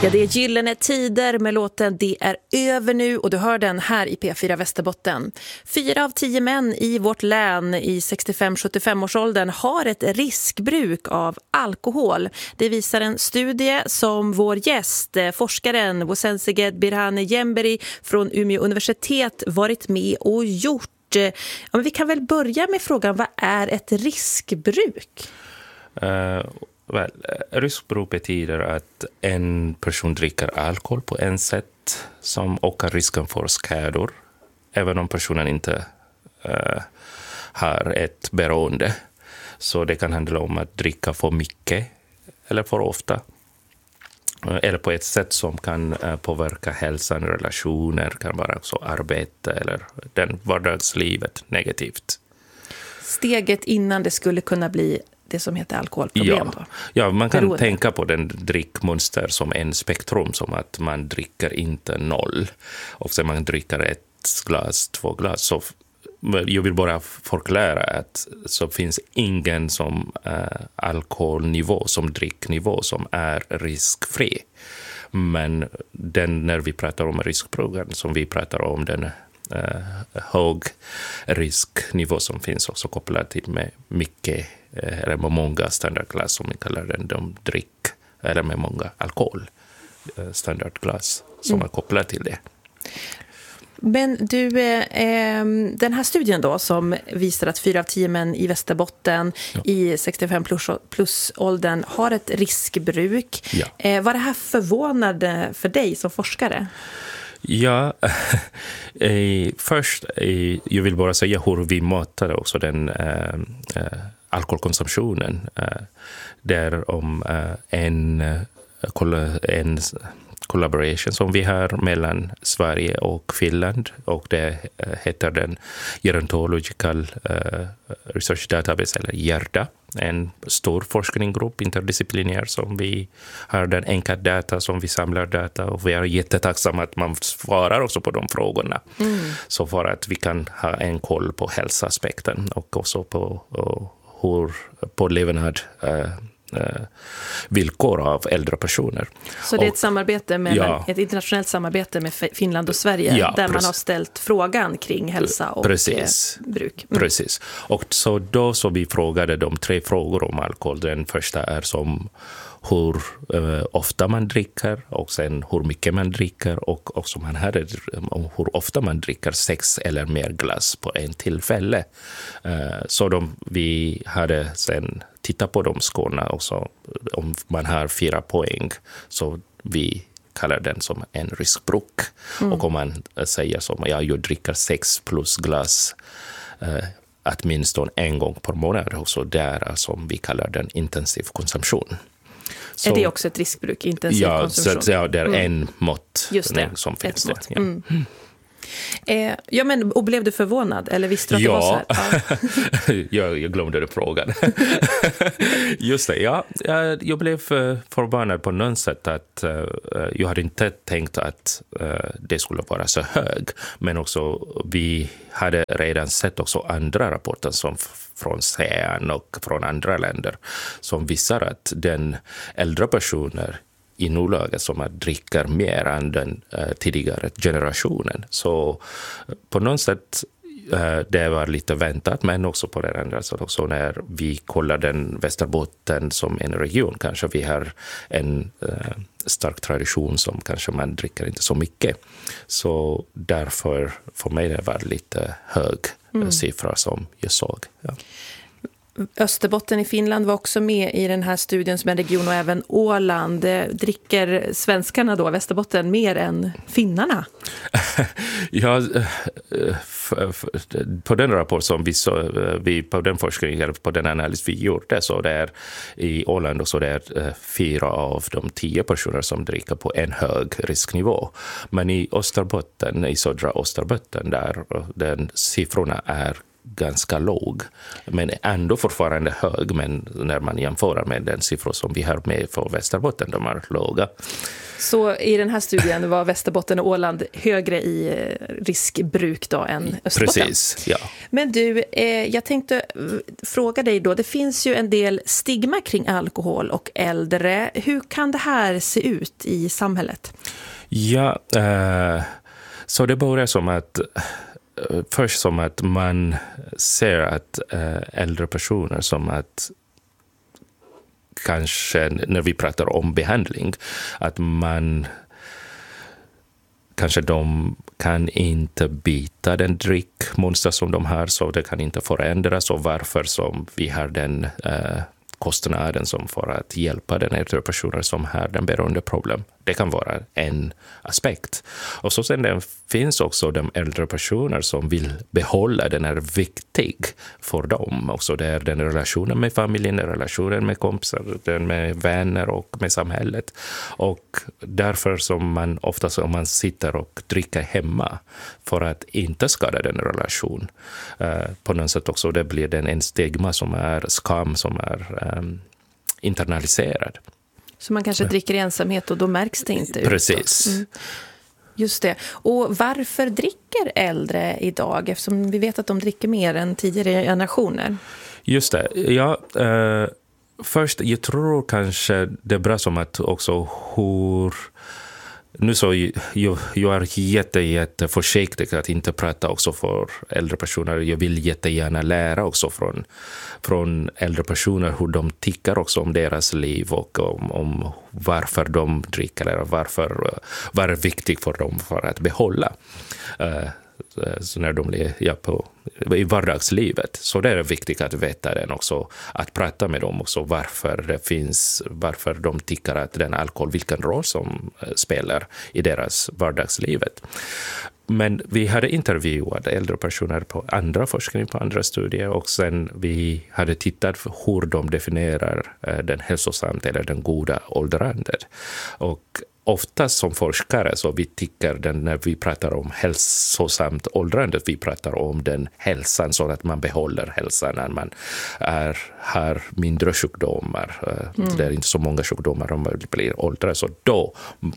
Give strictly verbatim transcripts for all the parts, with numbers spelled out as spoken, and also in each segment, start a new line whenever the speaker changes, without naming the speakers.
Ja, det är gyllene tider med låten Det är över nu och du hör den här i P fyra Västerbotten. Fyra av tio män i vårt län i sextiofem till sjuttiofem årsåldern har ett riskbruk av alkohol. Det visar en studie som vår gäst, forskaren Wosenseged Birhane Jemberi från Umeå universitet varit med och gjort. Ja, men vi kan väl börja med frågan, vad är ett riskbruk?
Uh... Well, riskbruk betyder att en person dricker alkohol på en sätt som ökar risken för skador, även om personen inte uh, har ett beroende. Så det kan handla om att dricka för mycket eller för ofta. Uh, eller på ett sätt som kan uh, påverka hälsan, relationer, kan vara också arbete eller den vardagslivet negativt.
Steget innan det skulle kunna bli det som heter alkoholproblem
ja.
då?
Ja, man kan
Beroende.
tänka på den drickmönster som en spektrum, som att man dricker inte noll och sen man dricker ett glas, två glas. Så jag vill bara förklara att så finns ingen som äh, alkoholnivå, som dricknivå som är riskfri. Men den, när vi pratar om riskprogram som vi pratar om, den äh, hög risknivå som finns också kopplad till med mycket eller med många standardglas som vi kallar den, de drick, eller med många alkohol standardglas som mm. är kopplat till det.
Men du, eh, den här studien då som visar att fyra av tio män i Västerbotten ja. i sextiofem plus, plus åldern har ett riskbruk.
Ja.
Eh, var det här förvånande för dig som forskare?
Ja, eh, först eh, jag vill bara säga hur vi matade också den eh, eh, alkoholkonsumtionen. Uh, där om uh, en, uh, en collaboration som vi har mellan Sverige och Finland, och det uh, heter den Gerontological uh, Research Database, eller GERDA, en stor forskningsgrupp, interdisciplinär, som vi har den enkla data som vi samlar data, och vi är jättetacksamma att man svarar också på de frågorna. Mm. Så för att vi kan ha en koll på hälsoaspekten och också på och, hur på levnad äh, äh, villkor av äldre personer.
Så det är ett
och,
samarbete med
ja,
ett internationellt samarbete med Finland och Sverige,
ja,
där
precis.
man har ställt frågan kring hälsa och
precis.
bruk. Mm.
Precis. Och så då så vi frågade de tre frågor om alkohol. Den första är som hur uh, ofta man dricker, och sen hur mycket man dricker, och också man hade um, hur ofta man dricker sex eller mer glas på en tillfälle. Uh, så de, vi hade sen tittat på de skorna, och så om man har fyra poäng så vi kallar den som en riskbruk. Mm. Och om man säger som ja, jag dricker sex plus glas uh, åtminstone en gång per månad, och så där som vi kallar den intensiv konsumtion. Så,
är det också ett riskbruk, intensiv
ja,
konsumtion?
Så, ja, det är mm. en mått
Just det,
som finns
mått.
det. Ja. Mm.
Eh, ja, men och blev du förvånad? Eller visste du att
ja.
det var så här? Ja.
jag, jag glömde den frågan. Just det, ja. Jag blev förvånad på något sätt att uh, jag hade inte tänkt att uh, det skulle vara så hög. Men också vi hade redan sett också andra rapporter som från C E A N och från andra länder som visar att den äldre personer i nuläget som att dricker mer än den uh, tidigare generationen. Så uh, på något sätt uh, det var lite väntat, men också på det andra sättet också när vi kollar den Västerbotten som en region, kanske vi har en uh, stark tradition som kanske man dricker inte så mycket. Så därför för mig det var lite hög mm. siffra som jag såg. Ja.
Österbotten i Finland var också med i den här studien som en region, och även Åland. Dricker svenskarna då, Västerbotten, mer än finnarna?
Ja, f- f- på den rapport som vi, så, vi på den forskningen, på den analys vi gjorde, så det är i Åland och så det är fyra av de tio personer som dricker på en hög risknivå. Men i Österbotten, i södra Österbotten, där den siffrorna är ganska låg, men ändå fortfarande hög, men när man jämför med den siffror som vi har med för Västerbotten, de är låga.
Så i den här studien var Västerbotten och Åland högre i riskbruk då än Österbotten?
Precis, ja.
Men du, eh, jag tänkte fråga dig då, det finns ju en del stigma kring alkohol och äldre. Hur kan det här se ut i samhället?
Ja, eh, så det börjar som att först som att man ser att äh, äldre personer som att kanske när vi pratar om behandling att man kanske de kan inte byta den drickmönster som de har så det kan inte förändras och varför som vi har den äh, kostnaden som för att hjälpa den äldre personen som har den beroende problem. Det kan vara en aspekt. Och så sen det finns också de äldre personer som vill behålla den är viktig för dem. Också det är den relationen med familjen, relationen med kompisar, den med vänner och med samhället. Och därför som man oftast om man sitter och dricker hemma för att inte skada den relation. Uh, på något sätt också det blir den en stigma som är skam som är um, internaliserad.
Så man kanske dricker i ensamhet och då märks det inte ut.
Precis. Mm.
Just det. Och varför dricker äldre idag? Eftersom vi vet att de dricker mer än tidigare generationer.
Just det. Ja, eh, först, jag tror kanske det är bra som att också hur... Nu så jag, jag är jätte, jätte försiktig att inte prata också för äldre personer. Jag vill jättegärna lära också från, från äldre personer hur de tycker också om deras liv och om, om varför de dricker eller varför, vad är viktigt för dem för att behålla. Uh, så när de är ja, på, i vardagslivet. Så det är viktigt att veta den också, att prata med dem också varför det finns, varför de tycker att den alkohol, vilken roll som spelar i deras vardagslivet. Men vi hade intervjuat äldre personer på andra forskning, på andra studier och sen vi hade tittat på hur de definierar den hälsosamt eller den goda åldrandet. Och oftast som forskare så vi tycker den, när vi pratar om hälsosamt åldrandet, vi pratar om den hälsan så att man behåller hälsan när man är, har mindre sjukdomar. Mm. Det är inte så många sjukdomar om man blir åldrar, så då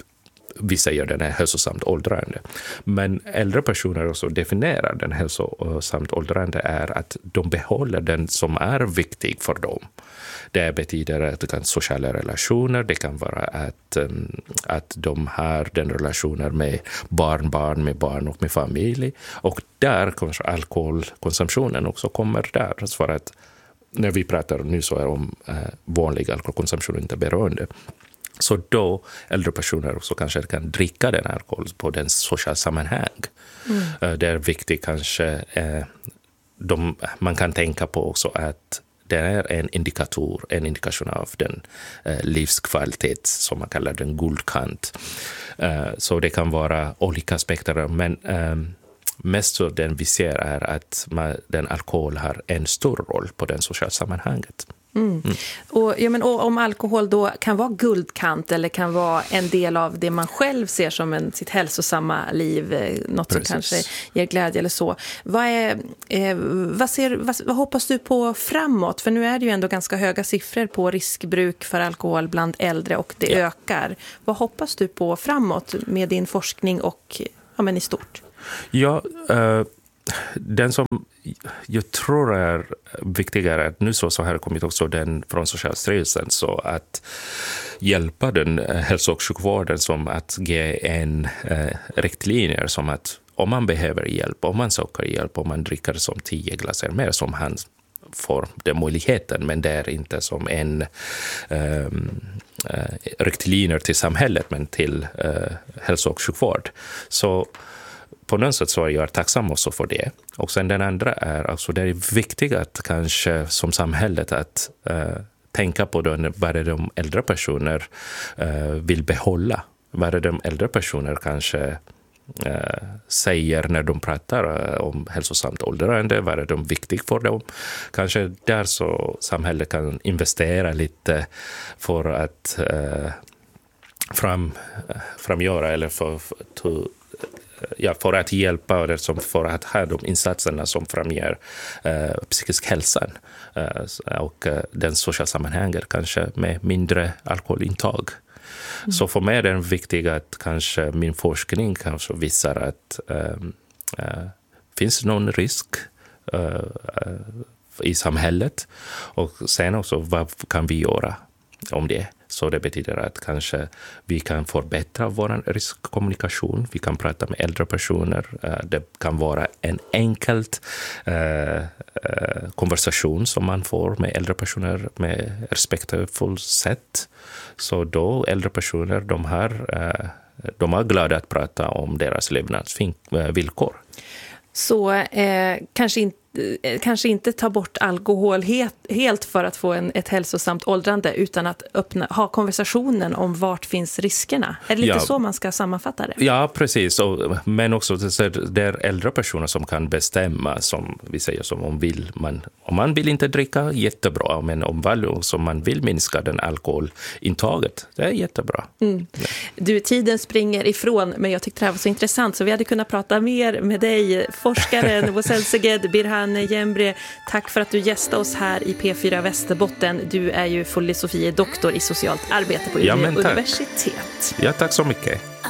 vi säger den är hälsosamt åldrande. Men äldre personer också definierar den hälsosamt åldrande är att de behåller den som är viktig för dem. Det betyder att det kan sociala relationer, det kan vara att, um, att de har den relationer med barn, barn, med barn och med familj. Och där kanske alkoholkonsumtionen också kommer där. För att när vi pratar nu så är om uh, vanlig alkoholkonsumtion inte beroende. Så då äldre personer också kanske kan dricka den alkohol på den sociala sammanhang. Mm. Det är viktigt kanske, uh, de, man kan tänka på också att det är en indikator, en indikation av den eh, livskvalitet som man kallar den guldkant. Eh, så det kan vara olika aspekter, men eh, mest så den vi ser är att man, den alkohol har en stor roll på den sociala sammanhanget.
Mm. Mm. Och, ja, men, och om alkohol då kan vara guldkant eller kan vara en del av det man själv ser som en, sitt hälsosamma liv, något Precis. Som kanske ger glädje eller så. Vad, är, eh, vad, ser, vad, vad hoppas du på framåt? För nu är det ju ändå ganska höga siffror på riskbruk för alkohol bland äldre och det ja. ökar. Vad hoppas du på framåt med din forskning och ja, men i stort?
Ja, uh, den som jag tror är viktigare att nu så, så har kommit också den från Socialstyrelsen så att hjälpa den hälso- och sjukvården som att ge en eh, riktlinjer som att om man behöver hjälp, om man söker hjälp, om man dricker som tio glaser mer som han får den möjligheten, men det är inte som en eh, eh, riktlinjer till samhället men till eh, hälso- och sjukvård. Så på något sätt så är jag tacksam också för det. Och sen den andra är alltså det är viktigt att kanske som samhället att uh, tänka på då, vad är de äldre personer uh, vill behålla. Vad är de äldre personer kanske uh, säger när de pratar uh, om hälsosamt åldrande. Vad är de viktigt för dem. Kanske där så samhället kan investera lite för att uh, fram, uh, framgöra eller för, för to, Ja, för att hjälpa eller som för att ha de insatserna som framger eh, psykisk hälsan eh, och eh, den sociala sammanhanget kanske med mindre alkoholintag. Mm. Så för mig är det viktigt att kanske min forskning kanske visar att um, uh, finns det någon risk uh, uh, i samhället, och sen också vad kan vi göra om det. Så det betyder att kanske vi kan förbättra vår riskkommunikation. Vi kan prata med äldre personer. Det kan vara en enkelt eh, konversation som man får med äldre personer med respektfullt sätt. Så då äldre personer, de, har, eh, de är glada att prata om deras levnadsvillkor.
Så eh, kanske inte kanske inte ta bort alkohol helt, helt för att få en, ett hälsosamt åldrande, utan att öppna, ha konversationen om vart finns riskerna. Är det lite ja. så man ska sammanfatta det?
Ja, precis. Och, men också det är äldre personer som kan bestämma, som vi säger, som om, vill man, om man vill inte dricka, jättebra. Men om som man vill minska den alkoholintaget, det är jättebra. Mm. Ja.
Du, tiden springer ifrån, men jag tyckte det här var så intressant så vi hade kunnat prata mer med dig, forskaren Wosel Szeged Birhan Jembre. Tack för att du gästade oss här i P fyra Västerbotten. Du är ju filosofie doktor i socialt arbete på Umeå
ja,
universitet.
Ja, tack så mycket.